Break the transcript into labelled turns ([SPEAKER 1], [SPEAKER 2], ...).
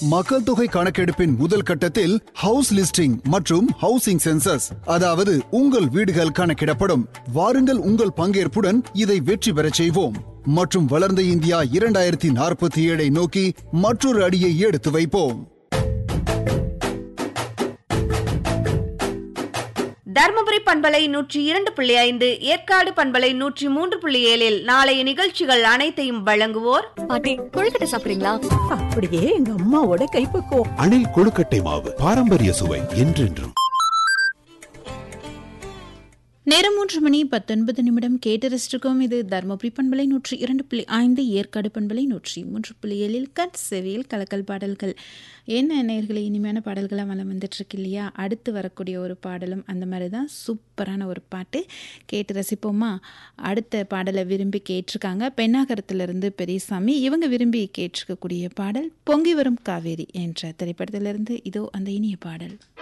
[SPEAKER 1] மக்கள் தொகை கணக்கெடுப்பின் முதல் கட்டத்தில் ஹவுஸ் லிஸ்டிங் மற்றும் ஹவுசிங் சென்சஸ், அதாவது உங்கள் வீடுகள் கணக்கிடப்படும். வாருங்கள், உங்கள் பங்கேற்புடன் இதை வெற்றி பெறச் செய்வோம் மற்றும் வளர்ந்த இந்தியா 2047 நோக்கி மற்றொரு அடியை எடுத்து வைப்போம்.
[SPEAKER 2] தர்மபுரி பண்பலை 102.5, ஏற்காடு பண்பலை 103.7 நாளைய நிகழ்ச்சிகள் அனைத்தையும் வழங்குவோர்.
[SPEAKER 3] பாட்டி, கொழுக்கட்டை சாப்பிடுறீங்களா?
[SPEAKER 4] அப்படியே எங்க அம்மாவோட கைப்பக்குவம்.
[SPEAKER 5] அணில் கொழுக்கட்டை மாவு, பாரம்பரிய சுவை என்றென்றும்.
[SPEAKER 6] நேரம் 3 மணி 19 கேட்டு ரசிச்சிருக்கோம். இது தர்மபுரி பண்பலை 102.5, ஏற்காடு பண்பலை 103.7 கட் செவியில் கலக்கல் பாடல்கள். என்ன நேயர்களே, இனிமையான பாடல்களாக வளம் வந்துட்டுருக்கு இல்லையா? அடுத்து வரக்கூடிய ஒரு பாடலும் அந்த மாதிரி தான், சூப்பரான ஒரு பாட்டு. கேட்டு ரசிப்போமா? அடுத்த பாடலை விரும்பி கேட்டிருக்காங்க பெண்ணாகரத்திலிருந்து பெரியசாமி. இவங்க விரும்பி கேட்டிருக்கக்கூடிய பாடல் பொங்கி வரும் காவேரி என்ற திரைப்படத்திலிருந்து. இதோ அந்த இனிய பாடல்.